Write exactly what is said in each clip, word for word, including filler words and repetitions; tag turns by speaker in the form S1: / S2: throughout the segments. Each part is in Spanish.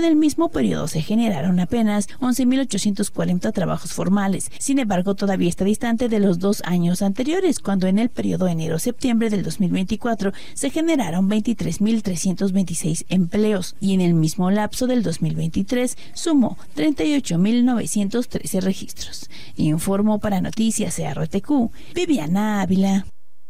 S1: en el mismo periodo se generaron apenas once mil ochocientos cuarenta trabajos formales. Sin embargo, todavía está distante de los dos años anteriores, cuando en el periodo enero-septiembre del dos mil veinticuatro se generaron veintitrés mil trescientos veintiséis empleos y en el mismo lapso del dos mil veintitrés sumó treinta y ocho mil novecientos trece registros. Informó para Noticias R T Q, Viviana Ávila.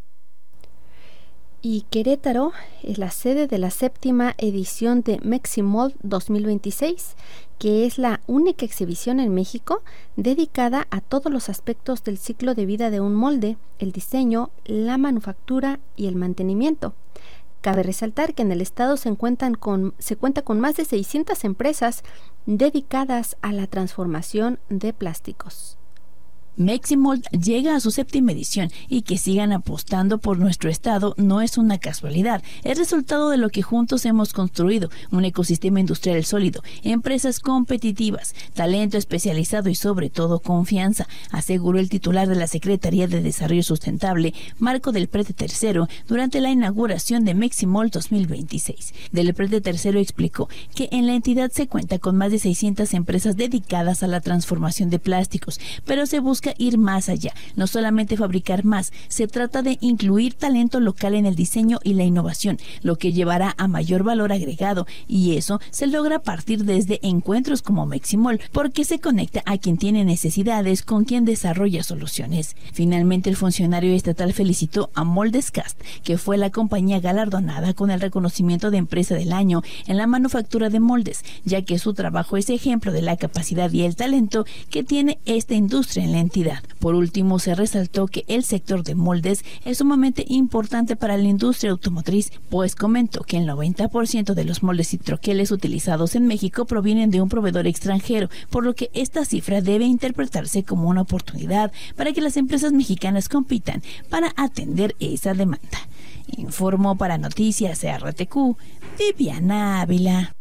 S2: Y Querétaro es la sede de la séptima edición de Meximold dos mil veintiséis, que es la única exhibición en México dedicada a todos los aspectos del ciclo de vida de un molde, el diseño, la manufactura y el mantenimiento. Cabe resaltar que en el estado se encuentran con, se cuenta con más de seiscientas empresas dedicadas a la transformación de plásticos.
S1: Meximold llega a su séptima edición y que sigan apostando por nuestro estado no es una casualidad, es resultado de lo que juntos hemos construido, un ecosistema industrial sólido, empresas competitivas, talento especializado y sobre todo confianza, aseguró el titular de la Secretaría de Desarrollo Sustentable, Marco del Prete tercero, durante la inauguración de Meximold dos mil veintiséis. Del Prete tercero explicó que en la entidad se cuenta con más de seiscientas empresas dedicadas a la transformación de plásticos, pero se busca ir más allá, no solamente fabricar más, se trata de incluir talento local en el diseño y la innovación, lo que llevará a mayor valor agregado, y eso se logra a partir desde encuentros como Meximold, porque se conecta a quien tiene necesidades con quien desarrolla soluciones. Finalmente, el funcionario estatal felicitó a Moldescast, que fue la compañía galardonada con el reconocimiento de Empresa del Año en la manufactura de moldes, ya que su trabajo es ejemplo de la capacidad y el talento que tiene esta industria en la entidad. Por último, se resaltó que el sector de moldes es sumamente importante para la industria automotriz, pues comentó que el noventa por ciento de los moldes y troqueles utilizados en México provienen de un proveedor extranjero, por lo que esta cifra debe interpretarse como una oportunidad para que las empresas mexicanas compitan para atender esa demanda. Informó para Noticias R T Q, Viviana Ávila.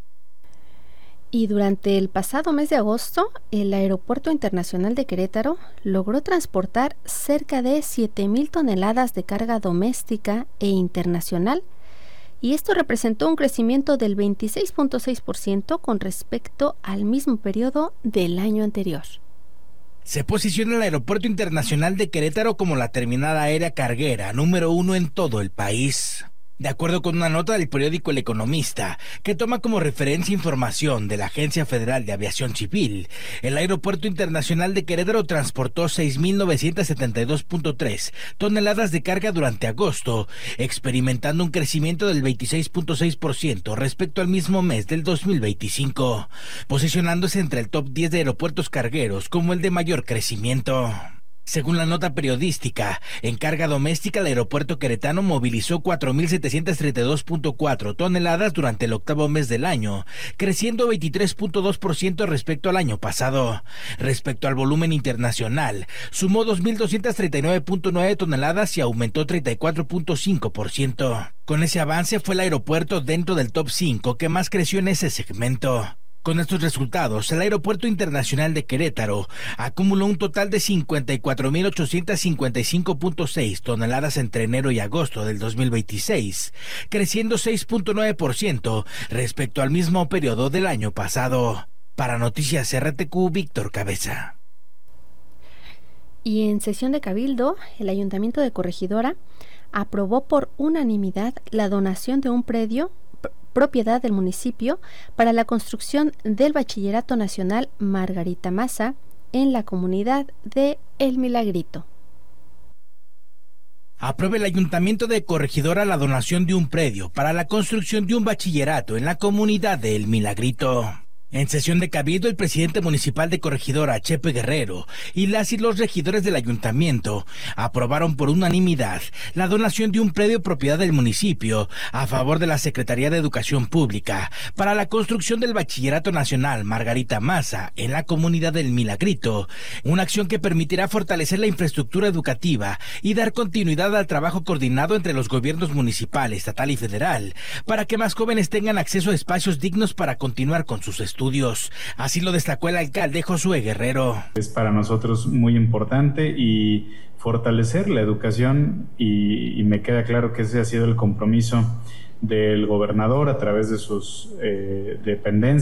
S2: Y durante el pasado mes de agosto, el Aeropuerto Internacional de Querétaro logró transportar cerca de siete mil toneladas de carga doméstica e internacional, y esto representó un crecimiento del veintiséis punto seis por ciento con respecto al mismo periodo del año anterior.
S3: Se posiciona el Aeropuerto Internacional de Querétaro como la terminal aérea carguera número uno en todo el país. De acuerdo con una nota del periódico El Economista, que toma como referencia información de la Agencia Federal de Aviación Civil, el Aeropuerto Internacional de Querétaro transportó seis mil novecientos setenta y dos punto tres toneladas de carga durante agosto, experimentando un crecimiento del veintiséis punto seis por ciento respecto al mismo mes del dos mil veinticinco, posicionándose entre el top diez de aeropuertos cargueros como el de mayor crecimiento. Según la nota periodística, en carga doméstica el aeropuerto queretano movilizó cuatro mil setecientos treinta y dos punto cuatro toneladas durante el octavo mes del año, creciendo veintitrés punto dos por ciento respecto al año pasado. Respecto al volumen internacional, sumó dos mil doscientos treinta y nueve punto nueve toneladas y aumentó treinta y cuatro punto cinco por ciento. Con ese avance fue el aeropuerto dentro del top cinco que más creció en ese segmento. Con estos resultados, el Aeropuerto Internacional de Querétaro acumuló un total de cincuenta y cuatro mil ochocientos cincuenta y cinco punto seis toneladas entre enero y agosto del dos mil veintiséis, creciendo seis punto nueve por ciento respecto al mismo periodo del año pasado. Para Noticias R T Q, Víctor Cabeza.
S2: Y en sesión de Cabildo, el Ayuntamiento de Corregidora aprobó por unanimidad la donación de un predio propiedad del municipio para la construcción del Bachillerato Nacional Margarita Maza en la comunidad de El Milagrito.
S3: Aprueba el Ayuntamiento de Corregidora la donación de un predio para la construcción de un bachillerato en la comunidad de El Milagrito. En sesión de Cabildo, el presidente municipal de Corregidora, Chepe Guerrero, y las y los regidores del ayuntamiento aprobaron por unanimidad la donación de un predio propiedad del municipio a favor de la Secretaría de Educación Pública para la construcción del Bachillerato Nacional Margarita Maza en la comunidad del Milagrito, una acción que permitirá fortalecer la infraestructura educativa y dar continuidad al trabajo coordinado entre los gobiernos municipal, estatal y federal, para que más jóvenes tengan acceso a espacios dignos para continuar con sus estudios. Así lo destacó el alcalde Josué Guerrero.
S4: Es para nosotros muy importante y fortalecer la educación y, y me queda claro que ese ha sido el compromiso del gobernador a través de sus eh, dependencias.